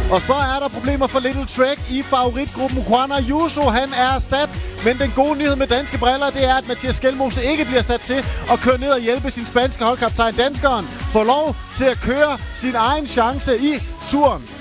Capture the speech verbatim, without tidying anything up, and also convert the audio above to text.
Og så er der problemer for Little Trek i favoritgruppen. Juan Ayuso, han er sat. Men den gode nyhed med danske briller, det er, at Mathias Skelmose ikke bliver sat til at køre ned og hjælpe sin spanske holdkaptajn. Danskeren får lov til at køre sin egen chance i turen.